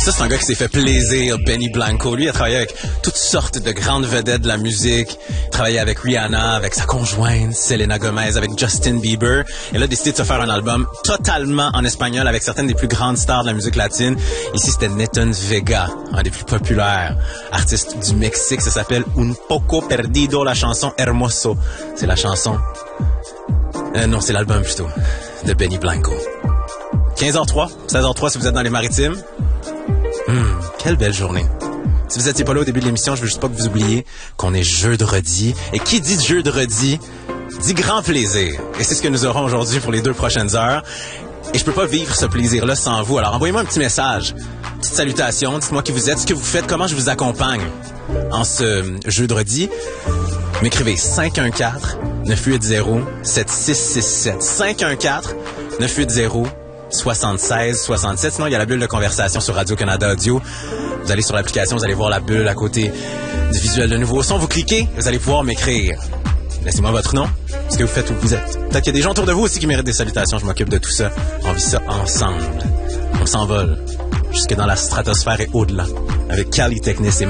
Ça, c'est un gars qui s'est fait plaisir, Benny Blanco. Lui, il a travaillé avec toutes sortes de grandes vedettes de la musique. Il travaillait avec Rihanna, avec sa conjointe, Selena Gomez, avec Justin Bieber. Et là, a décidé de se faire un album totalement en espagnol avec certaines des plus grandes stars de la musique latine. Ici, c'était Nathan Vega, un des plus populaires artistes du Mexique. Ça s'appelle Un Poco Perdido, la chanson Hermoso. C'est la chanson... non, c'est l'album plutôt, de Benny Blanco. 15h03, 16h03 si vous êtes dans les Maritimes. Quelle belle journée. Si vous étiez pas là au début de l'émission, je veux juste pas que vous oubliez qu'on est jeudi. Et qui dit jeudi dit grand plaisir. Et c'est ce que nous aurons aujourd'hui pour les 2 prochaines heures. Et je peux pas vivre ce plaisir-là sans vous. Alors envoyez-moi un petit message, petite salutation, dites-moi qui vous êtes, ce que vous faites, comment je vous accompagne en ce jeudi. M'écrivez 514-980-7667. 514-980-7667. Sinon, il y a la bulle de conversation sur Radio-Canada Audio. Vous allez sur l'application, vous allez voir la bulle à côté du visuel de nouveau son. Vous cliquez, vous allez pouvoir m'écrire. Laissez-moi votre nom, ce que vous faites, où vous êtes. Peut-être qu'il y a des gens autour de vous aussi qui méritent des salutations. Je m'occupe de tout ça. On vit ça ensemble. On s'envole jusque dans la stratosphère et au-delà avec Cali Technis et